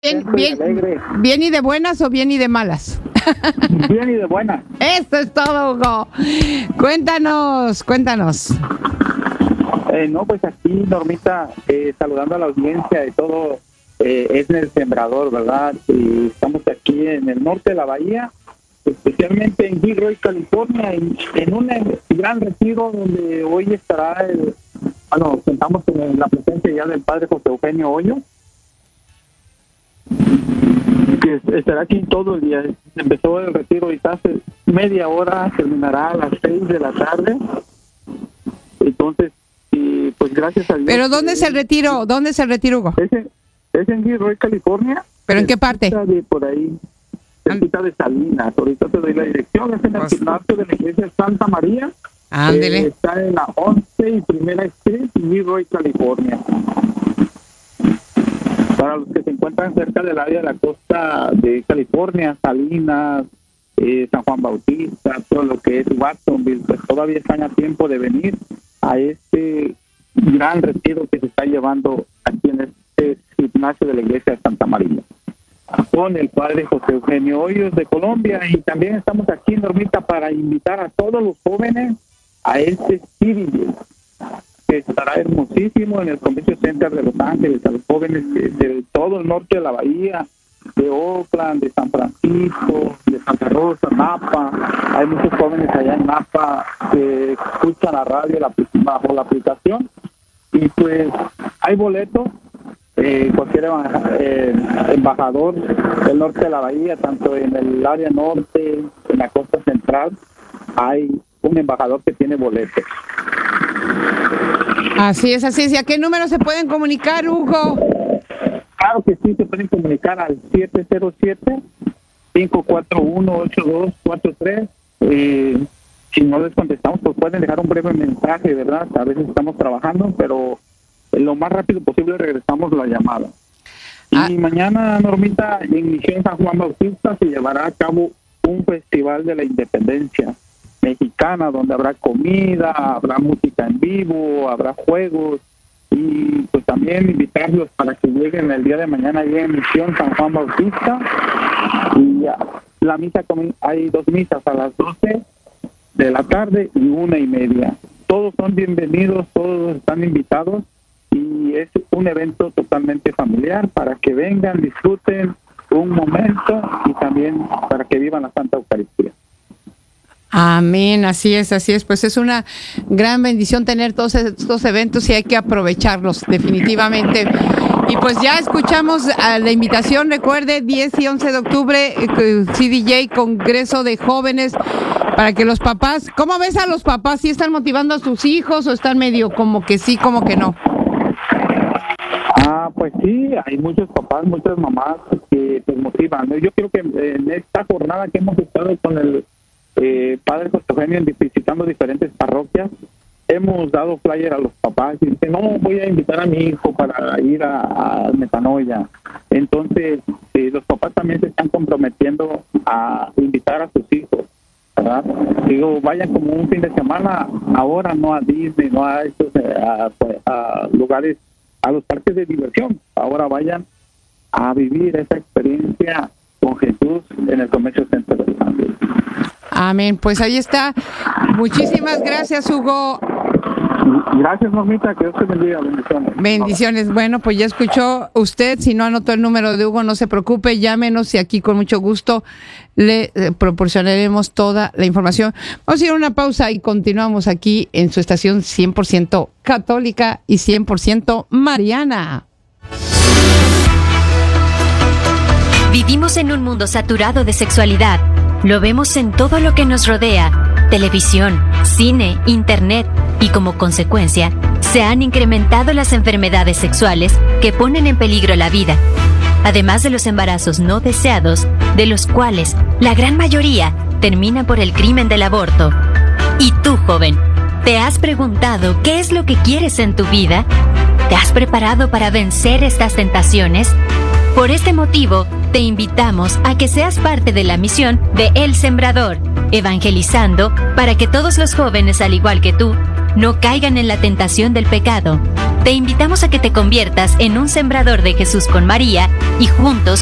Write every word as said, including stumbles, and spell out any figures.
Bien, bien, bien y de buenas o bien y de malas. Bien y de buenas. Esto es todo, Hugo. Cuéntanos, cuéntanos. Eh, no, pues aquí, Normita, eh, saludando a la audiencia de todo, eh, es en el Sembrador, ¿verdad? Y estamos aquí en el norte de la bahía, especialmente en Gilroy, California, en, en un gran retiro donde hoy estará, el, bueno, contamos con la presencia ya del padre José Eugenio Hoyo, que estará aquí todo el día. Empezó el retiro ahorita hace media hora, terminará a las seis de la tarde. Entonces, y pues gracias a Dios. ¿Pero dónde es el retiro? ¿Dónde es el retiro, Hugo? Es en, es en Gilroy, California. ¿Pero en qué parte? De por ahí, cerquita de Salinas. Ahorita te doy la dirección. Es en el gimnasio de la iglesia Santa María. Ándele. Eh, está en la once y Primera Street, Gilroy, California. Para los que se encuentran cerca del área de la costa de California, Salinas, eh, San Juan Bautista, todo lo que es Watsonville, pues todavía están a tiempo de venir a este gran retiro que se está llevando aquí en este gimnasio de la iglesia de Santa María, con el padre José Eugenio Hoyos de Colombia. Y también estamos aquí, Normita, para invitar a todos los jóvenes a este Civil, que estará hermosísimo en el Convention Center de Los Ángeles, a los jóvenes de, de todo el norte de la bahía, de Oakland, de San Francisco, de Santa Rosa, Napa. Hay muchos jóvenes allá en Napa que escuchan la radio la, bajo la aplicación, y pues hay boletos. Eh, cualquier eh, embajador del norte de la bahía, tanto en el área norte, en la costa central, hay un embajador que tiene boletos. Así es, así es. ¿Y a qué número se pueden comunicar, Hugo? Claro que sí, se pueden comunicar al siete cero siete, cinco cuatro uno, ocho dos cuatro tres. Eh, si no les contestamos, pues pueden dejar un breve mensaje, ¿verdad? A veces estamos trabajando, pero lo más rápido posible regresamos la llamada. Ah. Y mañana, Normita, en Misión San Juan Bautista se llevará a cabo un festival de la independencia mexicana, donde habrá comida, habrá música en vivo, habrá juegos, y pues también invitarlos para que lleguen el día de mañana ahí en Misión San Juan Bautista. Y la misa, hay dos misas, a las doce de la tarde y una y media. Todos son bienvenidos, todos están invitados, y es un evento totalmente familiar para que vengan, disfruten un momento y también para que vivan la Santa Eucaristía. Amén, así es, así es. Pues es una gran bendición tener todos estos eventos y hay que aprovecharlos definitivamente. Y pues ya escuchamos a la invitación, recuerde, diez y once de octubre, C D J, Congreso de Jóvenes, para que los papás, ¿cómo ves a los papás? ¿Sí están motivando a sus hijos o están medio como que sí, como que no? Ah, pues sí, hay muchos papás, muchas mamás que te motivan, ¿no? Yo creo que en esta jornada que hemos estado con el Eh, padre José Eugenio visitando diferentes parroquias, hemos dado flyer a los papás y dicen, no, voy a invitar a mi hijo para ir a, a Metanoia. Entonces eh, los papás también se están comprometiendo a invitar a sus hijos, ¿verdad? Digo, vayan como un fin de semana ahora, no a Disney, no a estos a, a lugares, a los parques de diversión. Ahora vayan a vivir esa experiencia con Jesús en el Convention Center de Los Ángeles. Amén. Pues ahí está. Muchísimas gracias, Hugo. Gracias, Normita. Que Dios te bendiga. Bendiciones. Bendiciones. Bueno, pues ya escuchó usted. Si no anotó el número de Hugo, no se preocupe. Llámenos y aquí con mucho gusto le eh, proporcionaremos toda la información. Vamos a ir a una pausa y continuamos aquí en su estación cien por ciento católica y cien por ciento mariana. Vivimos en un mundo saturado de sexualidad. Lo vemos en todo lo que nos rodea: televisión, cine, internet, y como consecuencia, se han incrementado las enfermedades sexuales que ponen en peligro la vida, además de los embarazos no deseados, de los cuales la gran mayoría terminan por el crimen del aborto. ¿Y tú, joven, te has preguntado qué es lo que quieres en tu vida? ¿Te has preparado para vencer estas tentaciones? Por este motivo, te invitamos a que seas parte de la misión de El Sembrador, evangelizando para que todos los jóvenes, al igual que tú, no caigan en la tentación del pecado. Te invitamos a que te conviertas en un sembrador de Jesús con María y juntos